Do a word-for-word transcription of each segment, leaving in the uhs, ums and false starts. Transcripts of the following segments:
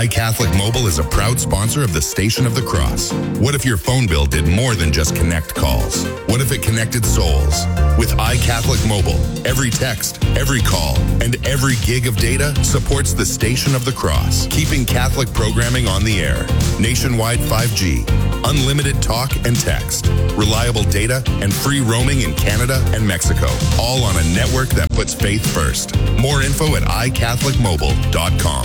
iCatholic Mobile is a proud sponsor of the Station of the Cross. What if your phone bill did more than just connect calls? What if it connected souls? With iCatholic Mobile, every text, every call, and every gig of data supports the Station of the Cross, keeping Catholic programming on the air. Nationwide five G, unlimited talk and text, reliable data, and free roaming in Canada and Mexico, all on a network that puts faith first. More info at i catholic mobile dot com.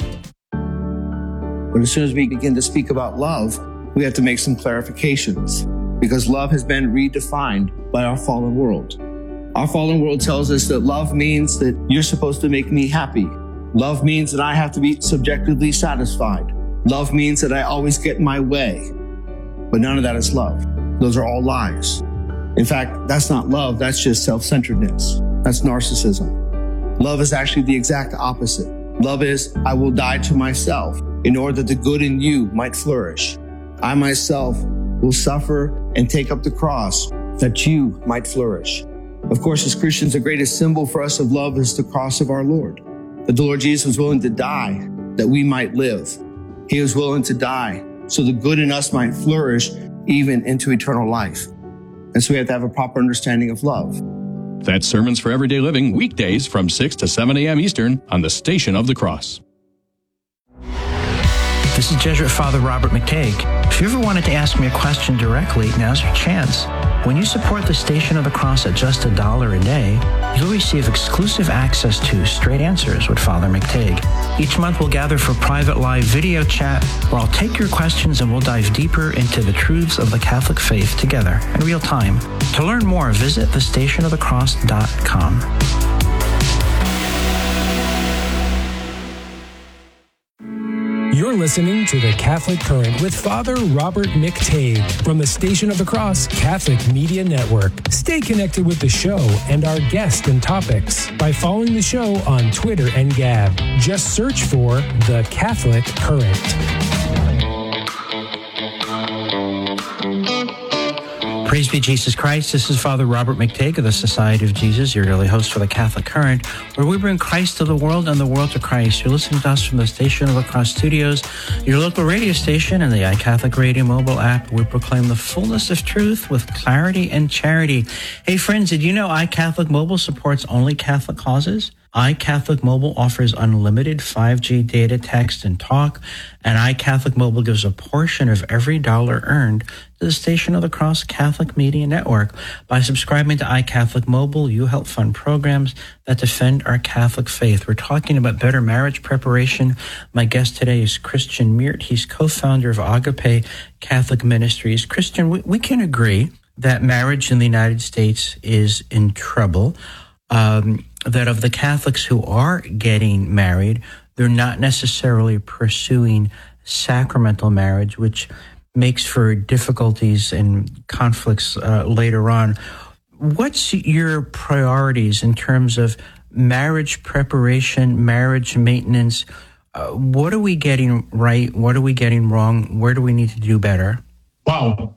But as soon as we begin to speak about love, we have to make some clarifications, because love has been redefined by our fallen world. Our fallen world tells us that love means that you're supposed to make me happy. Love means that I have to be subjectively satisfied. Love means that I always get my way. But none of that is love. Those are all lies. In fact, that's not love. That's just self-centeredness. That's narcissism. Love is actually the exact opposite. Love is, I will die to myself in order that the good in you might flourish. I myself will suffer and take up the cross that you might flourish. Of course, as Christians, the greatest symbol for us of love is the cross of our Lord. That the Lord Jesus was willing to die that we might live. He was willing to die so the good in us might flourish even into eternal life. And so we have to have a proper understanding of love. That's Sermons for Everyday Living, weekdays from six to seven a.m. Eastern on the Station of the Cross. This is Jesuit Father Robert McTague. If you ever wanted to ask me a question directly, now's your chance. When you support the Station of the Cross at just a dollar a day, you'll receive exclusive access to Straight Answers with Father McTague. Each month we'll gather for private live video chat where I'll take your questions and we'll dive deeper into the truths of the Catholic faith together in real time. To learn more, visit the station of the cross dot com. You're listening to The Catholic Current with Father Robert McTague from the Station of the Cross Catholic Media Network. Stay connected with the show and our guests and topics by following the show on Twitter and Gab. Just search for The Catholic Current. Praise be Jesus Christ. This is Father Robert McTague of the Society of Jesus, your daily host for the Catholic Current, where we bring Christ to the world and the world to Christ. You're listening to us from the Station of the Cross Studios, your local radio station, and the iCatholic Radio mobile app. We proclaim the fullness of truth with clarity and charity. Hey, friends, did you know iCatholic Mobile supports only Catholic causes? iCatholic Mobile offers unlimited five G data, text, and talk, and iCatholic Mobile gives a portion of every dollar earned to the Station of the Cross Catholic Media Network. By subscribing to iCatholic Mobile, you help fund programs that defend our Catholic faith. We're talking about better marriage preparation. My guest today is Christian Meert. He's co-founder of Agape Catholic Ministries. Christian, we, we can agree that marriage in the United States is in trouble. Um, that of the Catholics who are getting married, they're not necessarily pursuing sacramental marriage, which makes for difficulties and conflicts uh, later on. What's your priorities in terms of marriage preparation, marriage maintenance? Uh, what are we getting right? What are we getting wrong? Where do we need to do better? Wow.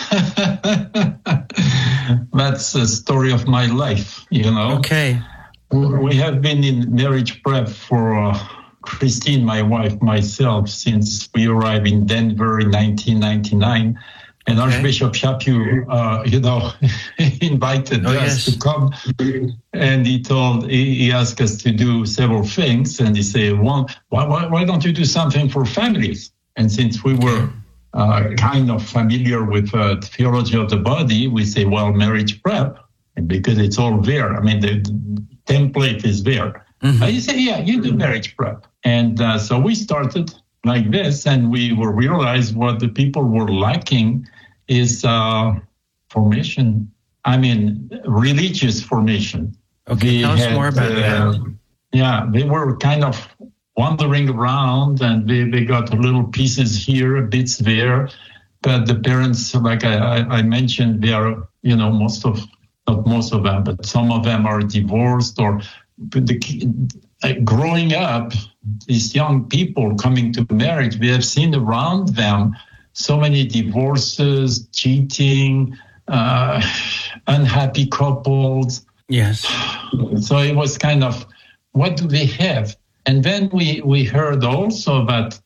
That's the story of my life, you know. Okay. We have been in marriage prep for uh, Christine, my wife, myself, since we arrived in Denver in nineteen ninety-nine. And okay. Archbishop Chaput, uh, you know, invited oh, us yes. to come. And he told, he, he asked us to do several things. And he said, well, why, why, why don't you do something for families? And since we were uh, kind of familiar with uh, theology of the body, we say, well, marriage prep, and because it's all there. I mean, the, the template is there. Mm-hmm. And he said, yeah, you do marriage prep. And uh, so we started like this, and we will realize what the people were lacking is uh, formation. I mean, religious formation. Okay, tell us more about uh, that. Yeah, they were kind of wandering around, and they, they got little pieces here, bits there. But the parents, like I, I mentioned, they are, you know, most of, not most of them, but some of them are divorced or the, uh, growing up, these young people coming to marriage, we have seen around them so many divorces, cheating, uh, unhappy couples. Yes. So it was kind of, what do they have? And then we, we heard also that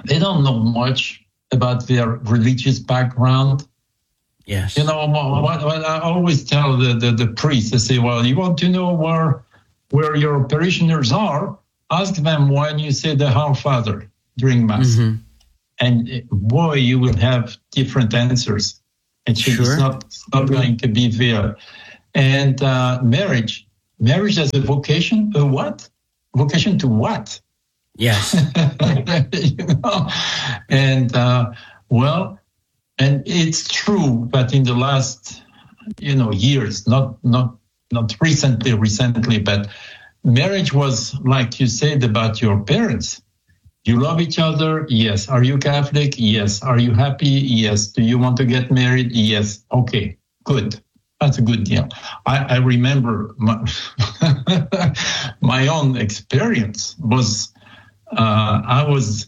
they don't know much about their religious background. Yes. You know, what, what I always tell the, the, the priests, I say, well, you want to know where where your parishioners are? Ask them when you say the Our Father during Mass. Mm-hmm. And boy, you will have different answers. And sure. It's not, it's not going to be there. And uh, marriage, marriage as a vocation, a what? Vocation to what? Yes. you know? And, uh, well, and it's true that in the last, you know, years, not not not recently, recently, but marriage was like you said about your parents. You love each other? Yes. Are you Catholic? Yes. Are you happy? Yes. Do you want to get married? Yes. Okay, good. That's a good deal. I, I remember my, my own experience was, uh, I was,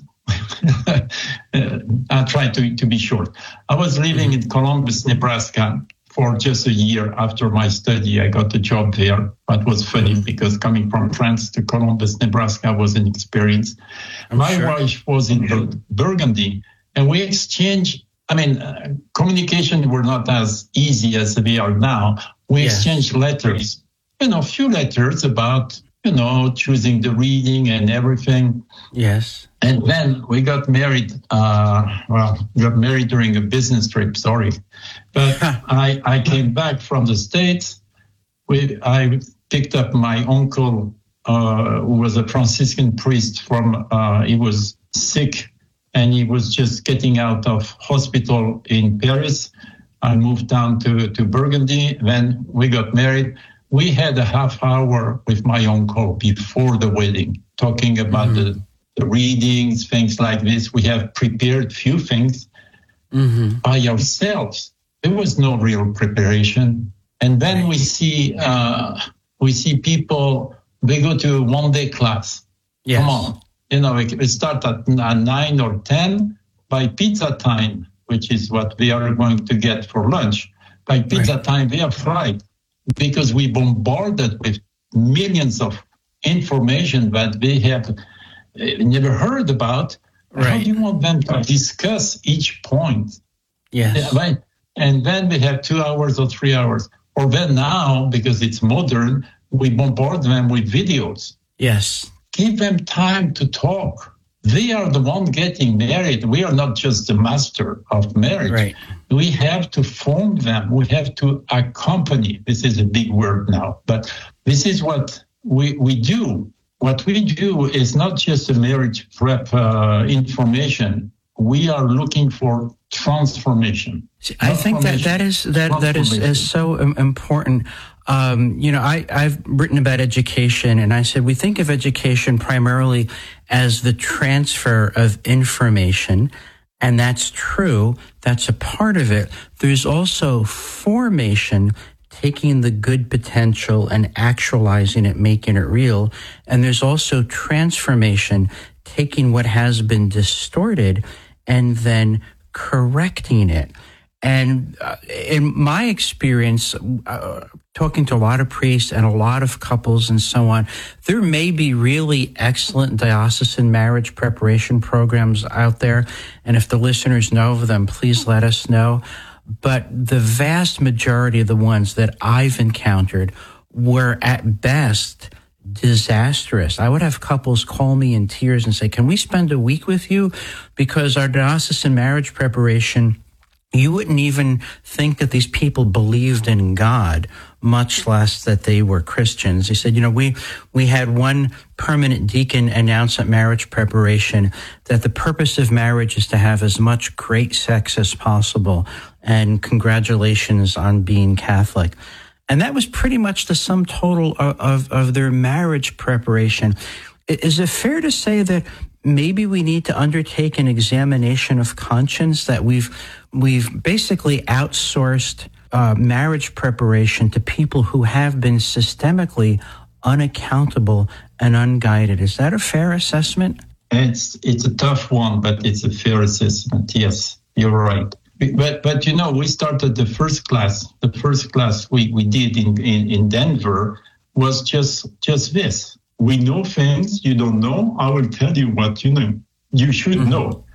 I'll try to, to be short. I was living in Columbus, Nebraska for just a year after my study. I got a job there. That was funny because coming from France to Columbus, Nebraska was an experience. I'm my sure. wife was in Burgundy, and we exchanged, I mean, uh, communication were not as easy as they are now. We yes. exchanged letters, you know, a few letters about, you know, choosing the reading and everything. Yes. And then we got married, uh, well, we got married during a business trip, sorry. But I, I came back from the States. We, I picked up my uncle, uh, who was a Franciscan priest from, uh, he was sick and he was just getting out of hospital in Paris. I moved down to, to Burgundy. Then we got married. We had a half hour with my uncle before the wedding, talking about mm-hmm. the, the readings, things like this. We have prepared few things mm-hmm. by ourselves. There was no real preparation. And then we see uh, we see people, they go to one day class. Yes. Come on. You know, we start at nine or ten by pizza time, which is what we are going to get for lunch. By pizza right. time, we are fried because we bombarded with millions of information that they have never heard about. Right. How do you want them to discuss each point? Yes. Right? And then we have two hours or three hours. Or then now, because it's modern, we bombard them with videos. Yes. Give them time to talk. They are the one getting married. We are not just the master of marriage. Right. We have to form them. We have to accompany. This is a big word now, but this is what we, we do. What we do is not just a marriage prep uh, information. We are looking for transformation. I think that that is that that is, is so important. Um, you know, I, I've written about education, and I said we think of education primarily as the transfer of information, and that's true. That's a part of it. There's also formation, taking the good potential and actualizing it, making it real. And there's also transformation, taking what has been distorted and then correcting it. And uh, in my experience, uh, talking to a lot of priests and a lot of couples and so on, there may be really excellent diocesan marriage preparation programs out there. And if the listeners know of them, please let us know. But the vast majority of the ones that I've encountered were at best disastrous. I would have couples call me in tears and say, can we spend a week with you? Because our diocesan marriage preparation, you wouldn't even think that these people believed in God, much less that they were Christians. He said, you know, we, we had one permanent deacon announce at marriage preparation that the purpose of marriage is to have as much great sex as possible. And congratulations on being Catholic. And that was pretty much the sum total of, of, of their marriage preparation. Is it fair to say that maybe we need to undertake an examination of conscience, that we've we've basically outsourced uh, marriage preparation to people who have been systemically unaccountable and unguided? Is that a fair assessment? It's it's a tough one, but it's a fair assessment. Yes, you're right. But but you know, we started the first class. The first class we, we did in, in, in Denver was just just this. We know things you don't know. I will tell you what you know. You should mm-hmm. know.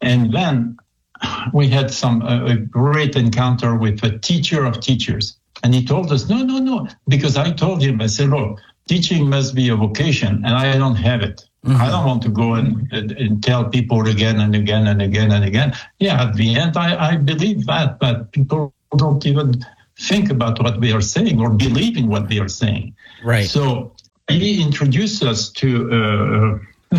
And then we had some uh, a great encounter with a teacher of teachers. And he told us, no, no, no, because I told him, I said, look, teaching must be a vocation, and I don't have it. Mm-hmm. I don't want to go and, and, and tell people again and again and again and again. Yeah, at the end, I, I believe that, but people don't even think about what they are saying or believe in what they are saying. Right. So he introduced us to uh,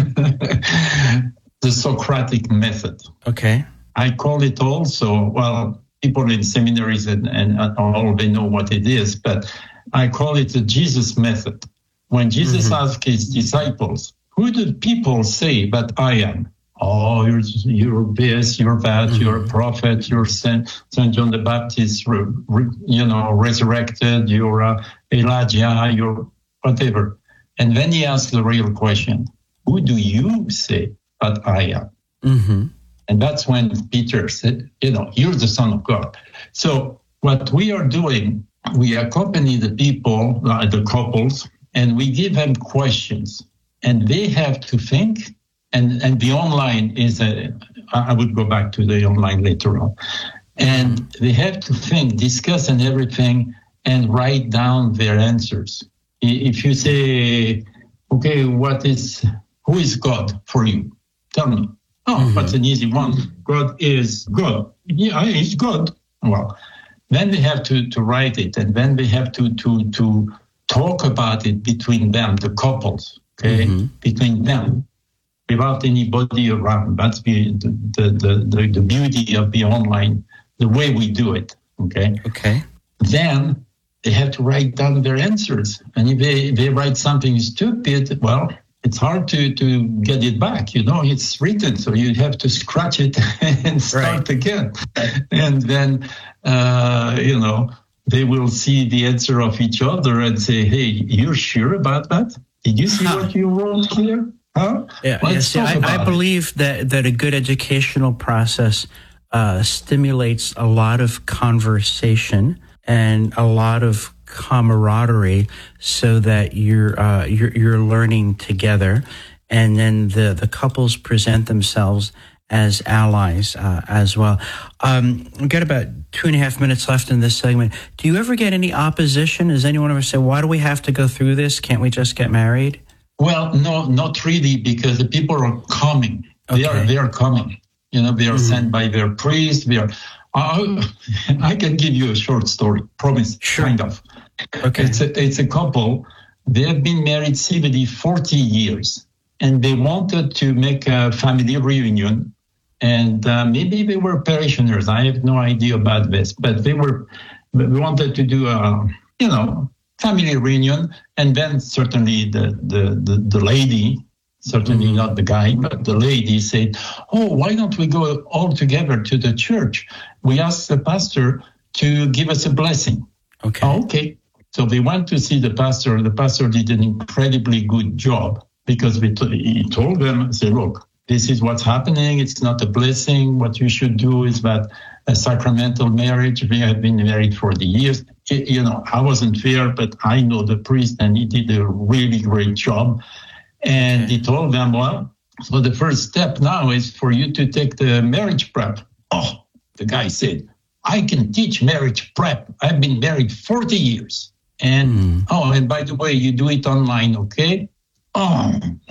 the Socratic method. Okay. I call it also, well, people in seminaries and, and all, they know what it is, but I call it the Jesus method. When Jesus mm-hmm. asked his disciples, who do people say that I am? Oh, you're, you're this, you're that, mm-hmm. you're a prophet, you're Saint, Saint John the Baptist, re, re, you know, resurrected, you're uh, Elijah, you're whatever. And then he asked the real question, who do you say that I am? Mm-hmm. And that's when Peter said, you know, you're the Son of God. So what we are doing, we accompany the people, uh, the couples, and we give them questions. And they have to think. And, and the online is, a, I would go back to the online later on. And they have to think, discuss and everything, and write down their answers. If you say, okay, what is, who is God for you? Tell me. Oh, mm-hmm. That's an easy one. God is God. Yeah, he's God. Well, then they have to, to write it, and then they have to, to, to talk about it between them, the couples, okay, mm-hmm. between them, without anybody around. That's the, the, the, the, the beauty of the online, the way we do it, okay? Okay. Then they have to write down their answers. And if they, they write something stupid, well, it's hard to, to get it back. You know, it's written, so you have to scratch it and start right. again. And then, uh, you know, they will see the answer of each other and say, hey, you're sure about that? Did you see huh. what you wrote here? Huh? Yeah, yes, yeah, I, I believe that, that a good educational process uh, stimulates a lot of conversation and a lot of camaraderie, so that you're uh, you're, you're learning together, and then the, the couples present themselves as allies uh, as well. Um, we've got about two and a half minutes left in this segment. Do you ever get any opposition? Does anyone ever say, why do we have to go through this? Can't we just get married? Well, no, not really, because the people are coming. Okay. They are they are coming. You know, they are mm-hmm. sent by their priest. They are. Uh, I can give you a short story. Promise, sure. kind of. Okay. It's a, it's a couple. They have been married seventy, forty years, and they wanted to make a family reunion. And uh, maybe they were parishioners. I have no idea about this, but they were. They wanted to do a, you know, family reunion, and then certainly the the the, the lady. Certainly mm-hmm. not the guy, but the lady said, oh, why don't we go all together to the church? We asked the pastor to give us a blessing. Okay. Oh, okay. So they went to see the pastor. The pastor did an incredibly good job, because we t- he told them, say, look, this is what's happening. It's not a blessing. What you should do is that a sacramental marriage. We have been married for the years. It, you know, I wasn't there, but I know the priest, and he did a really great job. And okay. he told them, well, so the first step now is for you to take the marriage prep. Oh, the guy said, I can teach marriage prep. I've been married forty years. And, mm. oh, and by the way, you do it online, okay? Oh,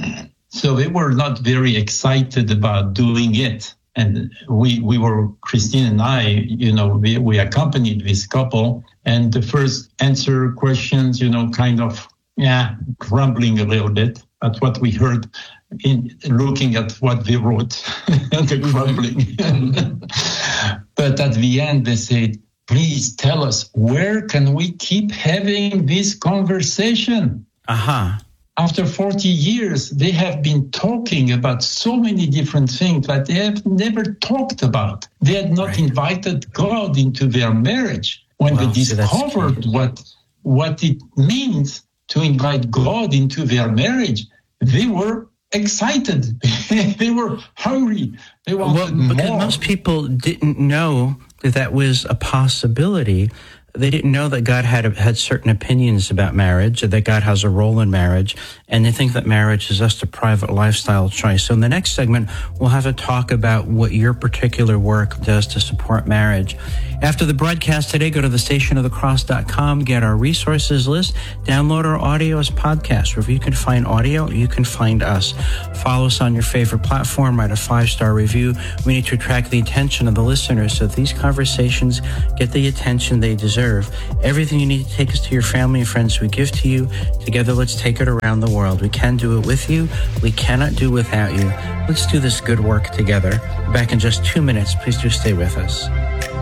so they were not very excited about doing it. And we, we were, Christine and I, you know, we, we accompanied this couple. And the first answer questions, you know, kind of, yeah, grumbling a little bit at what we heard in looking at what they wrote, the grumbling. But at the end, they said, please tell us, where can we keep having this conversation? Uh-huh. After forty years, they have been talking about so many different things that they have never talked about. They had not right. invited God into their marriage. When well, they discovered what, what it means to invite God into their marriage, they were excited. They were hungry. They wanted well, because more. Most people didn't know that that was a possibility. They didn't know that God had had certain opinions about marriage, that God has a role in marriage, and they think that marriage is just a private lifestyle choice. So in the next segment, we'll have a talk about what your particular work does to support marriage. After the broadcast today, go to the station of the cross dot com, get our resources list, download our audio as podcasts. Wherever you can find audio, you can find us. Follow us on your favorite platform, write a five-star review. We need to attract the attention of the listeners so that these conversations get the attention they deserve. Everything you need to take us to your family and friends, we give to you. Together, let's take it around the world. We can do it with you. We cannot do without you. Let's do this good work together. Back in just two minutes. Please do stay with us.